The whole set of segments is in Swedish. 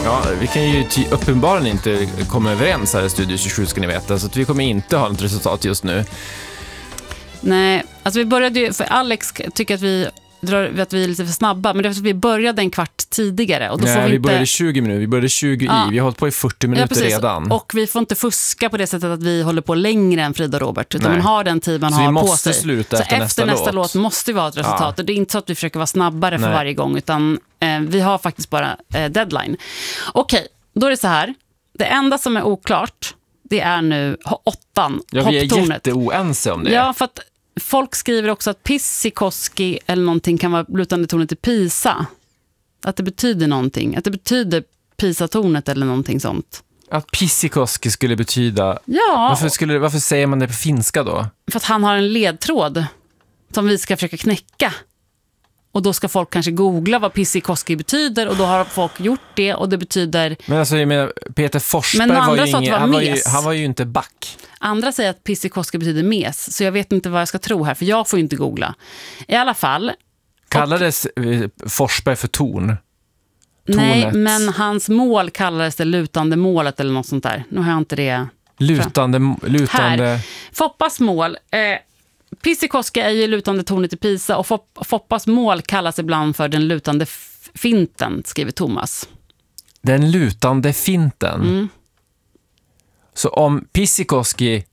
Ja, vi kan ju uppenbarligen inte komma överens här i Studio 27, ska ni veta. Så att vi kommer inte ha något resultat just nu. Nej, alltså vi började ju, för Alex tycker att vi är lite för snabba, men det är för att vi började en kvart tidigare. Och då får vi började 20 minuter, vi började 20 Ja. vi har hållit på i 40 minuter redan. Och vi får inte fuska på det sättet att vi håller på längre än Frida och Robert, utan man har den tid man så har vi på måste sig. Sluta så efter nästa låt måste vi ha ett resultat. Och det är inte så att vi försöker vara snabbare för varje gång, utan vi har faktiskt bara deadline. Okej, då är det så här. Det enda som är oklart, det är nu 8:an, ja, vi är jätteoense om det. Ja, för att folk skriver också att Pissikoski eller någonting kan vara lutande tornet i Pisa. Att det betyder någonting. Att det betyder Pisa-tornet eller någonting sånt. Att Pissikoski skulle betyda... Ja. Varför säger man det på finska då? För att han har en ledtråd som vi ska försöka knäcka. Och då ska folk kanske googla vad Pissikoski betyder, och då har folk gjort det, och det betyder... Men alltså, jag menar, Peter Forsberg han var ju inte back. Andra säger att Pissikoski betyder mes, så jag vet inte vad jag ska tro här, för jag får inte googla. I alla fall... Kallades Forsberg för torn? Nej, men hans mål kallades det lutande målet eller något sånt där. Nu har jag inte det... Lutande... Här. Foppas mål... Pissikoski är ju lutande tornet i Pisa, och Foppas mål kallas ibland för den lutande finten, skriver Thomas. Den lutande finten? Så om Pissikoski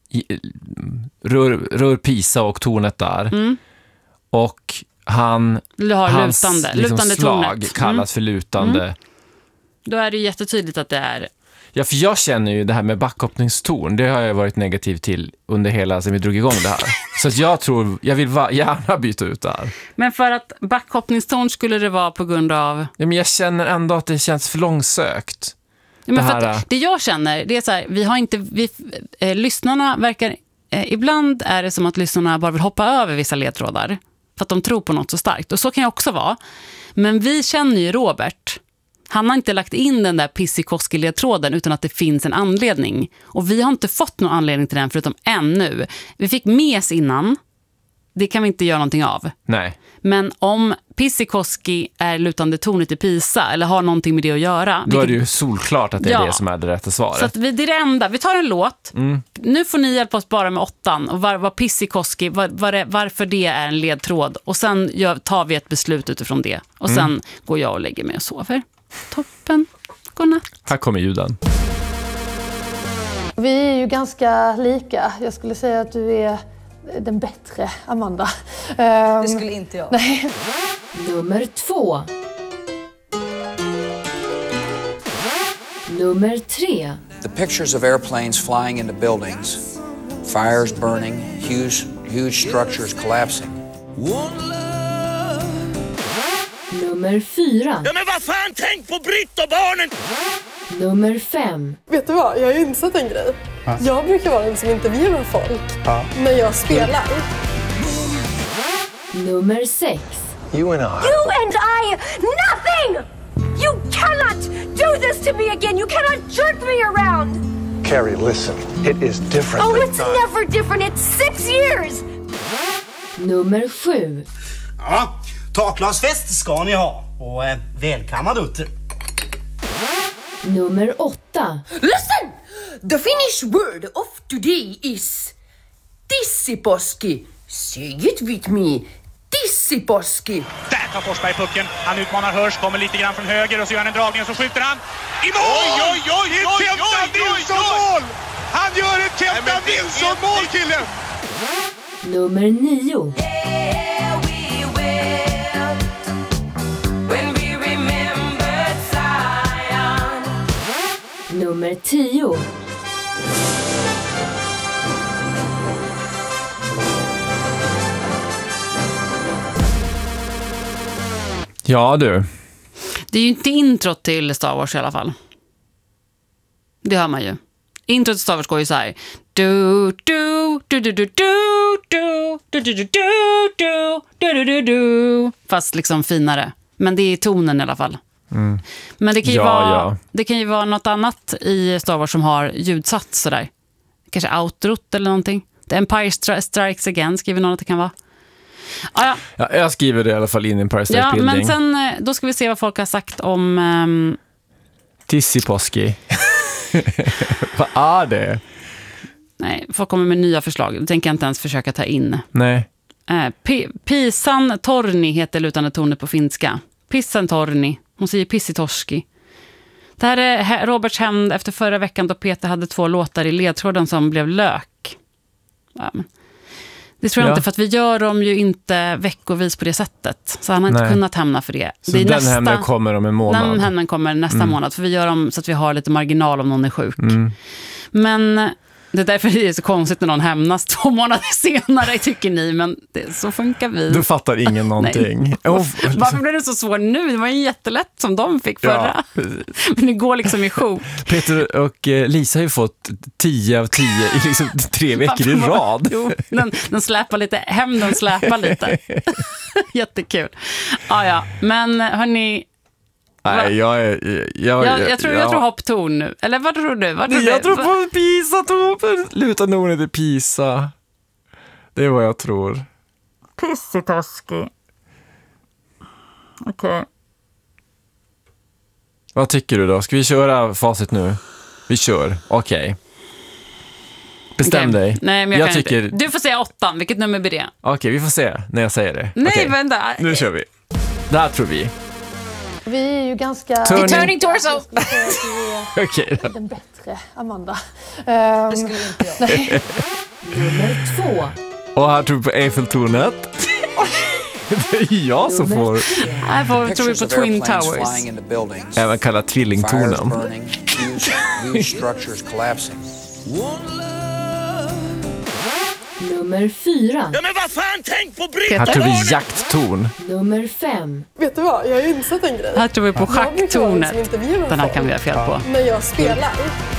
rör Pisa och tornet där, och hans lutande slag tornet kallas för lutande. Då är det jättetydligt att det är... Ja, för jag känner ju det här med backhoppningstorn, det har jag varit negativ till under hela sen vi drog igång det här. Så att jag vill gärna byta ut det här. Men för att backhoppningstorn skulle det vara på grund av... Ja, men jag känner ändå att det känns för långsökt. Ja, men för att det jag känner, det är så här, lyssnarna verkar... ibland är det som att lyssnarna bara vill hoppa över vissa ledtrådar för att de tror på något så starkt. Och så kan jag också vara. Men vi känner ju Robert... Han har inte lagt in den där Pissikoski-ledtråden utan att det finns en anledning. Och vi har inte fått någon anledning till den förutom ännu. Vi fick mes innan. Det kan vi inte göra någonting av. Nej. Men om Pissikoski är lutande tornet i Pisa eller har någonting med det att göra... Då är det ju solklart att det är det som är det rätta svaret. Så att det är det enda. Vi tar en låt. Nu får ni hjälpa oss bara med 8:an. Och vad Pissikoski, varför det är en ledtråd. Och sen tar vi ett beslut utifrån det. Och sen går jag och lägger mig och sover. Toppen. Godnatt. Här kommer ljuden. Vi är ju ganska lika. Jag skulle säga att du är den bättre, Amanda. Det skulle inte jag. Nej. Nummer 2. Nummer 3. The pictures of airplanes flying into buildings, fires burning, huge structures collapsing. Nummer 4. Ja, men vad fan, tänk på Britt och barnen! Nummer 5. Vet du vad? Jag har ju insett en grej. Jag brukar vara den som intervjuar folk när jag spelar. Nummer 6. You and I, nothing! You cannot do this to me again! You cannot jerk me around! Carrie, listen. It is different. Oh, it's never different. It's 6 years! Nummer 7. Ja, takglasfest ska ni ha. Och välkammad utter. Nummer 8. Listen! The Finnish word of today is tissiposki. Say it with me. Tissiposki. Där tar Forsberg pucken. Han utmanar Hörs, kommer lite grann från höger och så gör han en dragning och så skjuter han. I mål! Oj! Det är ett Kenta Nilsson-mål! Han gör ett Kenta Nilsson-mål, killen! Nummer 9. Nummer 10. Ja, du. Det är ju inte introt till Star Wars i alla fall. Det hör man ju. Introt till Star Wars går ju så här. Du du du du du du du du du du du du du du. Fast liksom finare. Men det är tonen i alla fall. Men det kan ju det kan ju vara något annat i Star Wars som har ljudsatt sådär. Kanske outrot eller någonting. The Empire Strikes Again skriver någon att det kan vara. Ja, jag skriver det i alla fall in i Empire Strikes Building. Men sen då ska vi se vad folk har sagt om Tissiposki. Vad är det? Nej, folk kommer med nya förslag. Det tänker jag inte ens försöka ta in. Nej. Pisan Torni heter lutande tornet på finska. Pissan Torni. Hon säger Pissitoski. Det här är Roberts hämnd efter förra veckan då Peter hade 2 låtar i ledtråden som blev lök. Ja, men det tror jag inte, för att vi gör dem ju inte veckovis på det sättet. Så han har inte kunnat hämna för det. Så den hämnden kommer om en månad? Den hämnden kommer nästa månad. För vi gör dem så att vi har lite marginal om någon är sjuk. Men det är därför det är så konstigt när någon hämnas 2 månader senare, tycker ni. Men så funkar vi. Du fattar ingen någonting. Varför blev det så svårt nu? Det var ju jättelätt som de fick förra. Ja. Men det går liksom ihop. Peter och Lisa har ju fått 10 av 10 i liksom 3 veckor i rad. Jo, den släpar lite. Hämnden släpar lite. Jättekul. Ja, men hörni... Nej, jag tror hopptorn nu. Eller vad tror du? Jag tror på Pisa-torn. Luta nog till Pisa. Det är vad jag tror. Pissitoski. Okej. Vad tycker du då? Ska vi köra facit nu? Vi kör. Okej. Bestäm dig. Nej, men jag tycker... inte. Du får säga 8. Vilket nummer blir det? Okej, vi får se när jag säger det. Nej, vänta. Nu kör vi. Det här tror vi. Vi är ju ganska... Turning torso! Okej. Den bättre, Amanda. Det skulle inte jag. Nej. Nummer 2. Och här tror vi på Eiffeltornet. Det är jag som får... Här tror vi på Twin Towers. Även kallat tvillingtornen. Nummer 4. Ja, men vad fan, tänk på bryggan! Här tror vi jakttorn. Nummer 5. Vet du vad, jag har ju insett en grej. Här tror vi på schacktornet. Den här kan vi ha fel på. När jag spelar.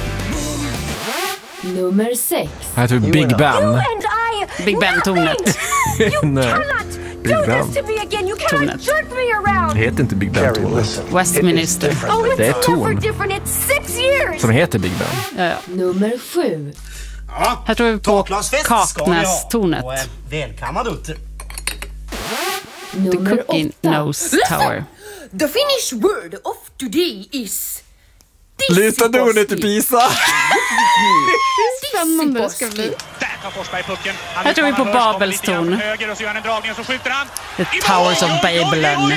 Nummer 6. Här tror vi Big Ben. Big Ben-tornet. Nej. Big Ben. Tornet. Det heter inte Big Ben-tornet. Westminster. Det är ett torn som heter Big Ben. Ja. Nummer 7. Här tror vi på Kaknästornet. Välkammad utter. The Cookie Nose Tower. The Finnish word of today is... Luta tornet till Pisa. Spännande det ska bli. Där tar Forsberg pucken. Här tror vi på Babels torn. Höger och så gör han en dragning och så skjuter han. The Towers of Babylon.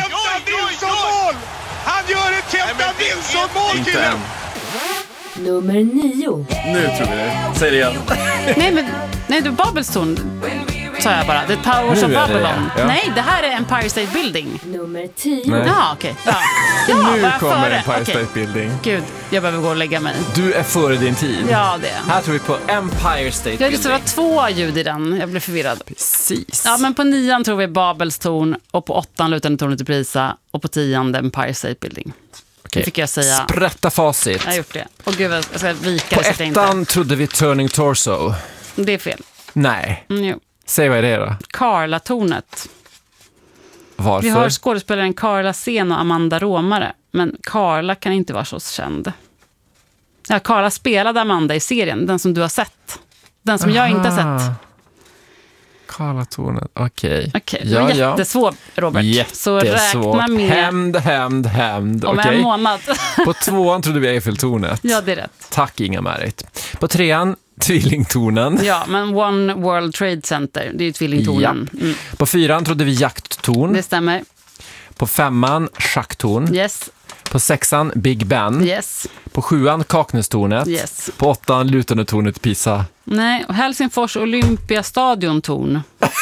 Han gör ett Kenta Nilsson-mål, killen! Nummer 9. Nu tror vi det. Säg det igen. Nej, du Babels torn. Sa jag bara. The Towers of Babylon. Ja. Nej, det här är Empire State Building. Nummer 10. Ja, okej. Ja. Nu kommer Empire State Building. Gud, jag behöver gå och lägga mig. Du är före din tid. Ja, det är. Här tror vi på Empire State Building. Det var 2 ljud i den. Jag blev förvirrad. Precis. Ja, men på 9 tror vi Babels torn. Och på 8 lutande tornet till Pisa. Och på 10 Empire State Building. Okej. Fick jag säga. Sprätta facit. Jag har gjort det. Och gud, jag ska vika på det så att 1 trodde vi Turning Torso. Det är fel. Nej. Jo. Säg vad är det då? Karlatornet. Varför? Vi har skådespelaren Carla Sen och Amanda Romare. Men Carla kan inte vara så känd. Ja, Carla spelade Amanda i serien. Den som du har sett. Den som jag inte har sett. Karlatornet, okej. Det var jättesvårt, Robert. Jättesvårt. Så räkna med... Hämnd. Om en månad. På 2 trodde vi Eiffeltornet. Ja, det är rätt. Tack Inga-Märit. På 3 tvillingtornen. Ja, men One World Trade Center, det är ju tvillingtornen. Ja. Mm. På 4 trodde vi jakttorn. Det stämmer. På 5 schacktorn. Yes. På 6 Big Ben. Yes. På 7 Kaknästornet. Yes. På 8 lutande tornet Pisa. Nej, och Helsingfors Olympiastadion-torn.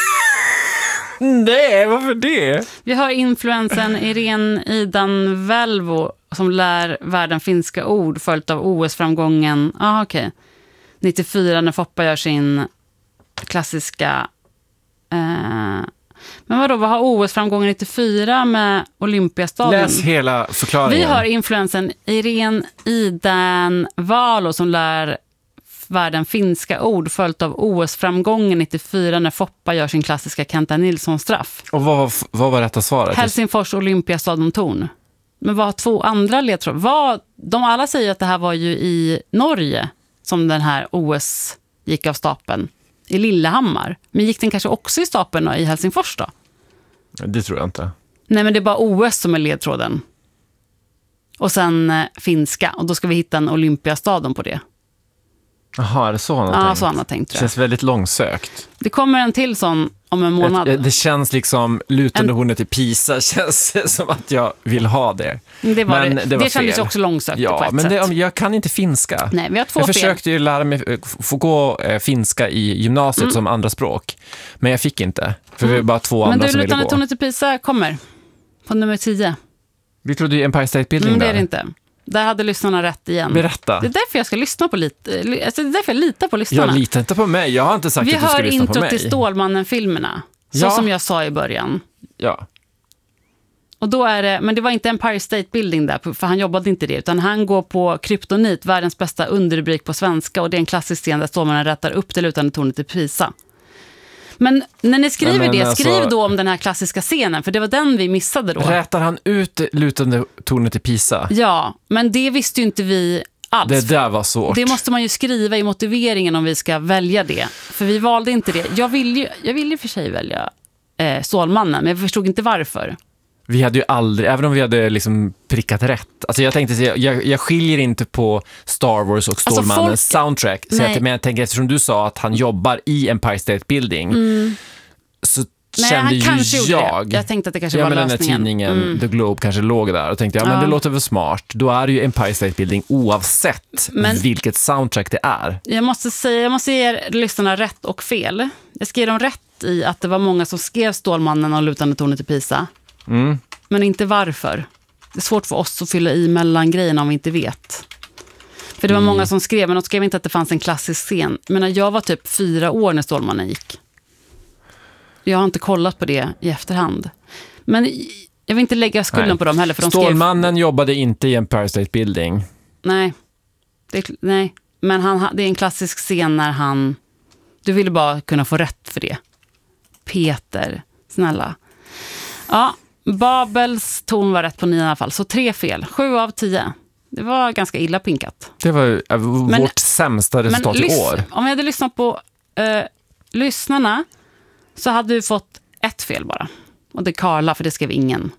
Nej, varför det? Vi har influensen Irene Idan Velvo som lär världen finska ord följt av OS-framgången. Okej. 94 när Foppa gör sin klassiska... Men vad har OS-framgången 94 med Olympiastadion? Läs hela förklaringen. Vi har influensen Irene Idan Valo som lär världen finska ord följt av OS-framgången 94 när Foppa gör sin klassiska Kenta Nilsson-straff. Och vad var rätta svaret? Helsingfors Olympiastadion-torn. Men vad har 2 andra ledtrådar? De alla säger att det här var ju i Norge som den här OS gick av stapeln. I Lillehammar. Men gick den kanske också i stapeln i Helsingfors då? Det tror jag inte. Nej, men det är bara OS som är ledtråden. Och sen finska. Och då ska vi hitta en Olympiastadion på det. Jaha, är det så han har tänkt? Ja, så han har tänkt, tror jag. Känns väldigt långsökt. Det kommer en till sån om en månad. Det känns liksom, lutande hornet i Pisa känns som att jag vill ha det. Det var men det var det kändes fel. också långsökt på Ja, ett men sätt. jag kan inte finska. Nej, vi har 2 jag fel. försökte ju lära mig få gå finska i gymnasiet som andra språk. Men jag fick inte. För vi var bara 2 andra som ville gå. Men lutande tornet i Pisa kommer på nummer 10. Vi trodde ju Empire State Building det är där. det inte. Där hade lyssnarna rätt igen. Berätta. Det är därför jag ska lyssna på lite. Alltså det är därför jag litar på lyssnarna. Jag litar inte på mig. Jag har inte sagt att du ska lyssna på mig. Vi hör intro till Stålmannen-filmerna. Så som jag sa i början. Ja. Och då är det, men det var inte Empire State Building där, för han jobbade inte det, utan han går på Kryptonit, världens bästa underrubrik på svenska, och det är en klassisk scen där Stålmannen rättar upp det lutande tornet i Pisa. Men när ni skriver skriv då om den här klassiska scenen, för det var den vi missade då. Rätar han ut lutande tornet i Pisa? Ja, men det visste ju inte vi alls. Det där var svårt. Det måste man ju skriva i motiveringen om vi ska välja det. För vi valde inte det. Jag vill ju för sig välja Stålmannen, men jag förstod inte varför. Vi hade ju aldrig, även om vi hade liksom prickat rätt. Alltså jag tänkte, jag skiljer inte på Star Wars och Stålmannens soundtrack. Så men jag tänker, eftersom du sa att han jobbar i Empire State Building, så kände ju jag. Jag tänkte att det kanske var lösningen. Den här tidningen The Globe kanske låg där och tänkte, men det låter väl smart. Då är det ju Empire State Building oavsett vilket soundtrack det är. Jag måste ge er lyssnarna rätt och fel. Jag ska ge dem rätt i att det var många som skrev Stålmannen och lutande tornet i Pisa. Men inte varför. Det är svårt för oss att fylla i mellan grejerna om vi inte vet. För det var många som skrev, men de skrev inte att det fanns en klassisk scen. Men jag var typ 4 år när Stålmannen gick. Jag har inte kollat på det i efterhand. Men jag vill inte lägga skulden på dem heller. För de Stålmannen jobbade inte i Empire State Building. Nej. Nej. Men det är en klassisk scen när han... Du ville bara kunna få rätt för det. Peter, snälla. Ja, Babels ton var rätt på 9 i alla fall. Så 3 fel. 7 av 10. Det var ganska illa pinkat. Det var vårt sämsta resultat i år. Om vi hade lyssnat på lyssnarna, så hade vi fått 1 fel bara. Och det är Carla, för det skrev ingen.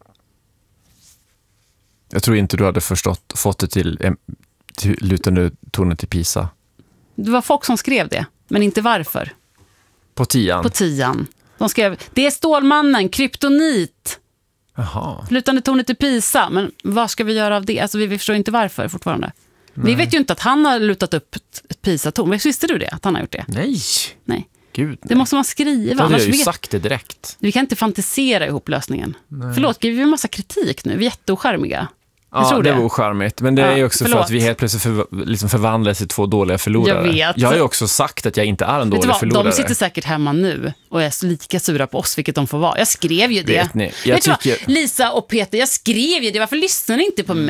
Jag tror inte du hade fått det till lutande tornet i Pisa. Det var folk som skrev det, men inte varför. På 10:an? På 10:an. De skrev, det är Stålmannen, kryptonit. Jaha. Lutande tornet i Pisa, men vad ska vi göra av det? Alltså vi förstår inte varför fortfarande. Nej. Vi vet ju inte att han har lutat upp ett Pisa-torn. Visste du det? Att han har gjort det? Nej. Gud, nej. Det måste man skriva. Då hade jag ju sagt det direkt. Vi kan inte fantisera ihop lösningen. Nej. Förlåt, vi har en massa kritik nu. Vi är jätteocharmiga. Ja, det var ocharmigt. Men det är ju också för att vi helt plötsligt förvandlas till 2 dåliga förlorare. Jag vet. Jag har ju också sagt att jag inte är en dålig förlorare. De sitter säkert hemma nu och är lika sura på oss, vilket de får vara. Jag skrev ju det. Vet ni? Jag tycker... Lisa och Peter, jag skrev ju det. Varför lyssnar ni inte på mig?